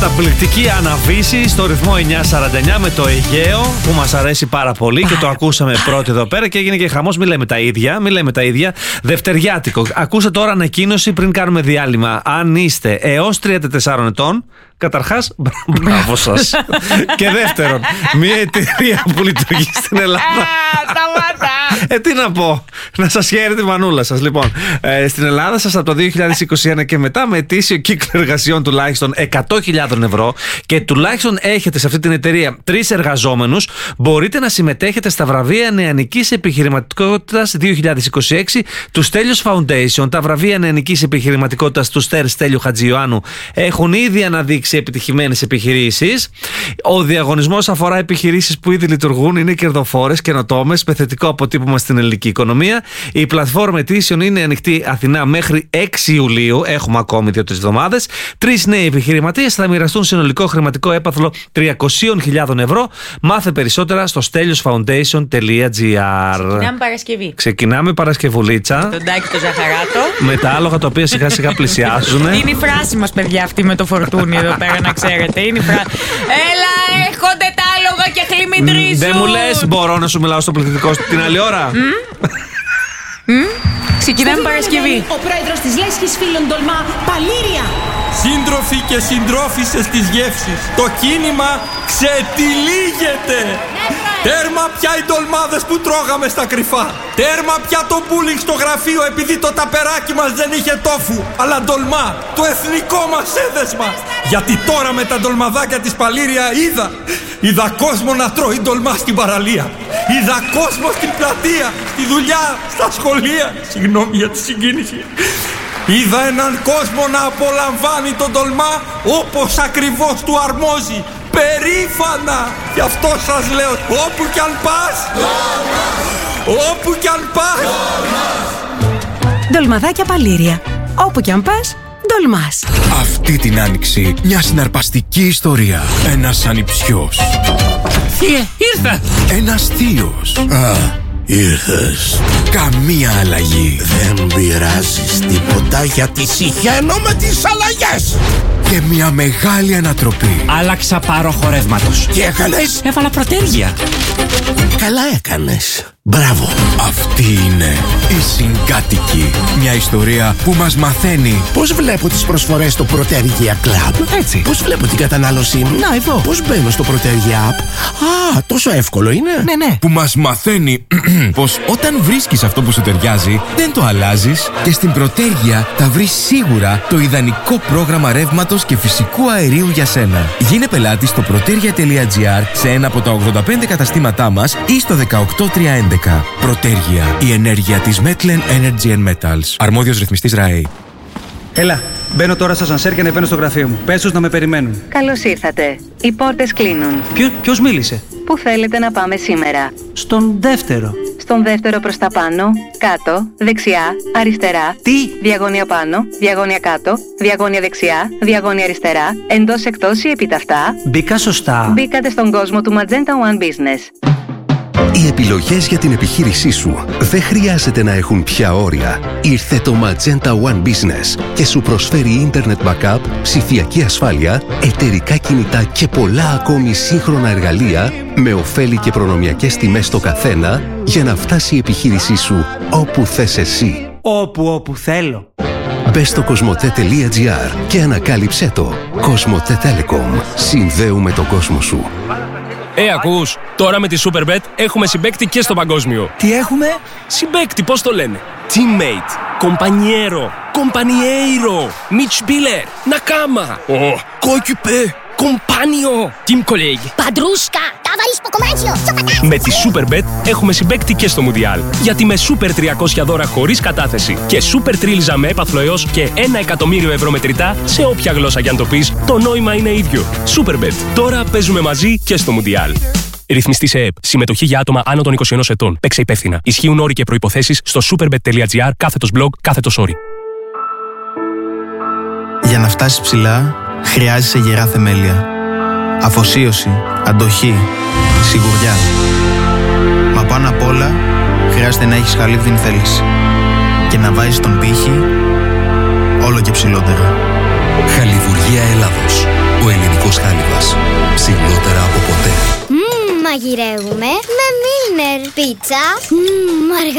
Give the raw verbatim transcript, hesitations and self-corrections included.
Καταπληκτική αναβίση στο ρυθμό εννιά σαράντα εννιά με το Αιγαίο που μας αρέσει πάρα πολύ και το ακούσαμε πρώτοι εδώ πέρα και έγινε και χαμός. Μην λέμε τα ίδια, μην λέμε τα ίδια. Δευτεριάτικο. Ακούσατε τώρα ανακοίνωση πριν κάνουμε διάλειμμα. Αν είστε έως τριάντα τεσσάρων ετών, καταρχάς, μπράβο σας. Και δεύτερον, μια εταιρεία που λειτουργεί στην Ελλάδα. Ε, τι να πω, να σας χαίρει τη μανούλα σας. Λοιπόν, ε, στην Ελλάδα σας από το δύο χιλιάδες είκοσι ένα και μετά, με ετήσιο κύκλο εργασιών τουλάχιστον εκατό χιλιάδες ευρώ και τουλάχιστον έχετε σε αυτή την εταιρεία τρεις εργαζόμενους, μπορείτε να συμμετέχετε στα βραβεία νεανικής επιχειρηματικότητας δύο χιλιάδες είκοσι έξι του Στέλιος Foundation. Τα βραβεία νεανικής επιχειρηματικότητας του Στέρ Στέλιου Χατζιωάννου έχουν ήδη αναδείξει επιτυχημένες επιχειρήσεις. Ο διαγωνισμός αφορά επιχειρήσεις που ήδη λειτουργούν, είναι κερδοφόρες, καινοτόμες, με θετικό αποτύπωμα στην ελληνική οικονομία. Η πλατφόρμα ετήσεων είναι ανοιχτή Αθηνά μέχρι έξι Ιουλίου. Έχουμε ακόμη δύο-τρεις εβδομάδες. Τρεις νέοι επιχειρηματίες θα μοιραστούν συνολικό χρηματικό έπαθλο τριακόσιες χιλιάδες ευρώ. Μάθε περισσότερα στο στέλιος φαουντέισον τελεία τζι άρ. Ξεκινάμε Παρασκευή. Ξεκινάμε Παρασκευουλίτσα. Τον Τάκη το Ζαχαράτο. Με τα άλογα τα οποία σιγά σιγά πλησιάζουν. Είναι η φράση μας, παιδιά, αυτή με το φορτούνι εδώ πέρα, να ξέρετε. Είναι η φράση. Έλα, έρχονται τα άλογα και χλιμιντρίζουν. Δεν μου λες, μπορώ να σου μιλάω στο πληθυντικό την άλλη ώρα. Ξεκινάμε Παρασκευή. Ο πρόεδρος της Λέσχης φίλων τολμά, Παλήρια. Σύντροφοι και συντρόφισσες της γεύσης, το κίνημα ξετυλίγεται. Τέρμα πια οι ντολμάδες που τρώγαμε στα κρυφά. Τέρμα πια το μπούλινγκ στο γραφείο επειδή το ταπεράκι μας δεν είχε τόφου, αλλά ντολμά, το εθνικό μας έδεσμα. Γιατί τώρα με τα ντολμαδάκια της Παλήρια είδα, είδα κόσμο να τρώει ντολμά στην παραλία. Είδα κόσμο στην πλατεία, στη δουλειά, στα σχολεία. Συγγνώμη για τη συγκίνηση. Είδα έναν κόσμο να απολαμβάνει τον ντολμά όπως ακριβώς του αρμόζει. Περήφανα! Γι' αυτό σας λέω, όπου κι αν πας, όπου κι αν πας. Ντολμαδάκια Παλήρια. Όπου κι αν πας, ντολμάς. Αυτή την άνοιξη μια συναρπαστική ιστορία. Ένας ανιψιός. Θείε, ήρθα! Ένας θείος. Α, ήρθες. Καμία αλλαγή. Δεν πειράζεις τίποτα γιατί συχαίνω με τις αλλαγές. Και μια μεγάλη ανατροπή. Άλλαξα πάρο χορεύματος. Τι έκανες? Έβαλα πρωτέργεια. Καλά έκανες. Μπράβο. Αυτή είναι η Συγκάτοικη. Μια ιστορία που μας μαθαίνει πώς βλέπω τις προσφορές στο Πρωτέργεια Club. Έτσι. Πώς βλέπω την κατανάλωσή μου. Να εδώ. Πώς μπαίνω στο Πρωτέργεια App. Α, τόσο εύκολο είναι. Ναι, ναι. Που μας μαθαίνει πως όταν βρίσκεις αυτό που σου ταιριάζει, δεν το αλλάζεις και στην Πρωτέργεια θα βρεις σίγουρα το ιδανικό πρόγραμμα ρεύματος και φυσικού αερίου για σένα. Γίνε πελάτη στο πρωτέργεια τελεία τζι άρ σε ένα από τα ογδόντα πέντε καταστήματά μας ή στο δεκαοκτώ τριακόσια έντεκα. Πρωτέργεια. Η ενέργεια της Metlen Energy and Metals. Αρμόδιος ρυθμιστής ΡΑΕ. Έλα, μπαίνω τώρα στο ασανσέρ και ανεβαίνω στο γραφείο μου. Πες τους να με περιμένουν. Καλώς ήρθατε. Οι πόρτες κλείνουν. Ποιο, ποιος μίλησε? Πού θέλετε να πάμε σήμερα? Στον δεύτερο. Στον δεύτερο προς τα πάνω, κάτω, δεξιά, αριστερά. Τι? Διαγώνια πάνω, διαγώνια κάτω, διαγώνια δεξιά, διαγώνια αριστερά, εντός εκτός ή επιταυτά. Μπήκα σωστά. Μπήκατε στον κόσμο του Magenta One Business. Οι επιλογές για την επιχείρησή σου δεν χρειάζεται να έχουν πια όρια. Ήρθε το Magenta One Business και σου προσφέρει Internet Backup, ψηφιακή ασφάλεια, εταιρικά κινητά και πολλά ακόμη σύγχρονα εργαλεία με ωφέλη και προνομιακές τιμές στο καθένα για να φτάσει η επιχείρησή σου όπου θες εσύ. Όπου όπου θέλω. Μπες στο κοσμοτέ τελεία τζι άρ και ανακάλυψέ το. Κοσμοτέ Telecom. Συνδέουμε τον κόσμο σου. Ε, ακούς, τώρα με τη Superbet έχουμε συμπαίκτη και στο παγκόσμιο. Τι έχουμε? Συμπαίκτη, πώς το λένε? Teammate, compañero, compañeiro, Mitspieler, Nakama, oh, Coequipe, Compagno, Team Colleague, Padrusca, ταβαλίς ποκομάνσιο, με τη Superbet έχουμε συμπαίκτη και στο Μουντιάλ. Γιατί με Super τριακόσια δώρα χωρίς κατάθεση και Super τρίλιζα με έπαθλο έως και ένα εκατομμύριο ευρώ μετρητά σε όποια γλώσσα κι αν το πεις, το νόημα είναι ίδιο. Superbet. Τώρα παίζουμε μαζί και στο Μουντιάλ. Ρυθμιστή σε ΕΕΠ. Συμμετοχή για άτομα άνω των είκοσι ενός ετών. Παίξε υπεύθυνα. Ισχύουν όροι και προϋποθέσεις στο superbet τελεία τζι άρ κάθετος blog κάθετος όροι. Για να φτάσεις ψηλά, χρειάζεσαι γερά θεμέλια. Αφοσίωση, αντοχή, σιγουριά. Μα πάνω απ' όλα, χρειάζεται να έχεις χαλίβδινη θέληση και να βάζεις τον πύχη όλο και ψηλότερα. Χαλιβουργία Ελλάδος. Ο ελληνικός χάλιβας. Ψηλότερα από ποτέ. Μμμ, μαγειρεύουμε με Μίλνερ. Πίτσα. Μμμ,